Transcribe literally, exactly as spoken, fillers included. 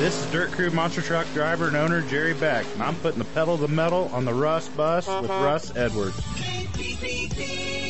This is Dirt Crew Monster Truck driver and owner Jerry Beck, and I'm putting the pedal to the metal on the Russ bus with Russ Edwards.